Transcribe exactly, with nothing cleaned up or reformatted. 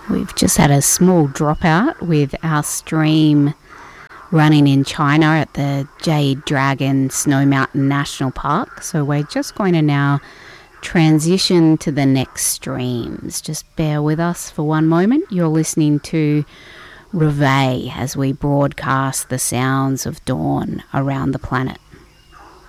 We've just had a small dropout with our stream running in China at the Jade Dragon Snow Mountain National Park. So we're just going to now transition to the next streams. Just bear with us for one moment. You're listening to Reveille as we broadcast the sounds of dawn around the planet.